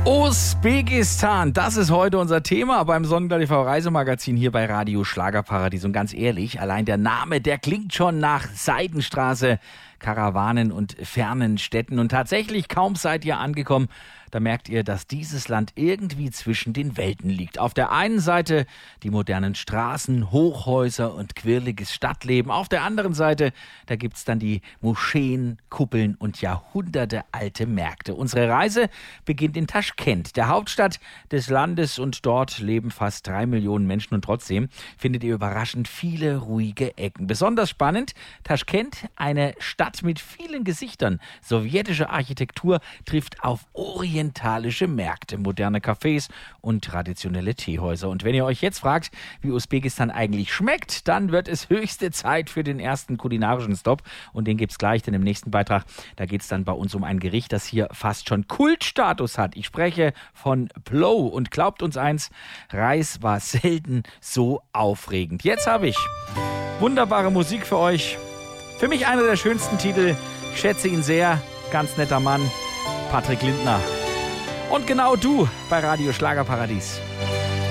Usbekistan, das ist heute unser Thema beim Sonnenblatt TV Reisemagazin hier bei Radio Schlagerparadies. Und ganz ehrlich, allein der Name, der klingt schon nach Seidenstraße, Karawanen und fernen Städten. Und tatsächlich, kaum seid ihr angekommen, da merkt ihr, dass dieses Land irgendwie zwischen den Welten liegt. Auf der einen Seite die modernen Straßen, Hochhäuser und quirliges Stadtleben. Auf der anderen Seite, da gibt's dann die Moscheen, Kuppeln und jahrhundertealte Märkte. Unsere Reise beginnt in Taschkent, der Hauptstadt des Landes, und dort leben fast 3 Millionen Menschen und trotzdem findet ihr überraschend viele ruhige Ecken. Besonders spannend, Taschkent, eine Stadt mit vielen Gesichtern. Sowjetische Architektur trifft auf orientalische Märkte, moderne Cafés und traditionelle Teehäuser. Und wenn ihr euch jetzt fragt, wie Usbekistan eigentlich schmeckt, dann wird es höchste Zeit für den ersten kulinarischen Stopp. Und den gibt's gleich, denn im nächsten Beitrag, da geht's dann bei uns um ein Gericht, das hier fast schon Kultstatus hat. Ich spreche von Plov. Und glaubt uns eins, Reis war selten so aufregend. Jetzt habe ich wunderbare Musik für euch. Für mich einer der schönsten Titel. Ich schätze ihn sehr. Ganz netter Mann. Patrick Lindner. Und genau du bei Radio Schlagerparadies.